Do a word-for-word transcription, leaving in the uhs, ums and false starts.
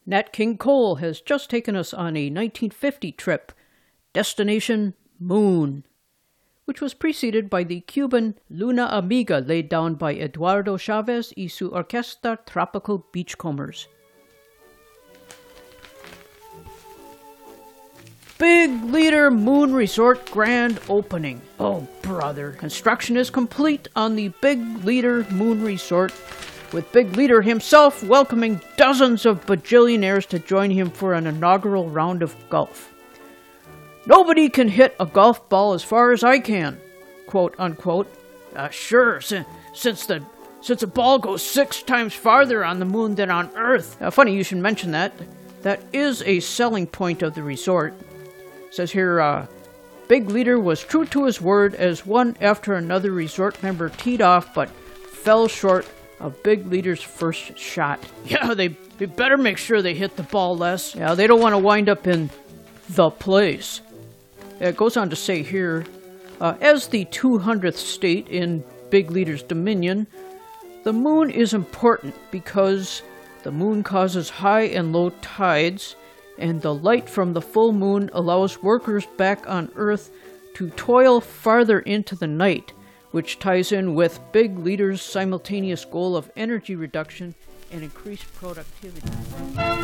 Nat King Cole has just taken us on a nineteen fifty trip, Destination Moon, which was preceded by the Cuban Luna Amiga laid down by Eduardo Chavez y su Orquesta Tropical Beachcombers. Big Leader Moon Resort grand opening. Oh, brother. Construction is complete on the Big Leader Moon Resort, with Big Leader himself welcoming dozens of bajillionaires to join him for an inaugural round of golf. Nobody can hit a golf ball as far as I can, quote unquote. Uh, sure, since, since the since the ball goes six times farther on the moon than on Earth. Uh, funny you should mention that. That is a selling point of the resort. It says here, uh, Big Leader was true to his word as one after another resort member teed off but fell short of Big Leader's first shot. Yeah, they, they better make sure they hit the ball less. Yeah, they don't want to wind up in the place. It goes on to say here, uh, as the two hundredth state in Big Leader's dominion, the moon is important because the moon causes high and low tides, and the light from the full moon allows workers back on Earth to toil farther into the night, which ties in with Big Leader's simultaneous goal of energy reduction and increased productivity.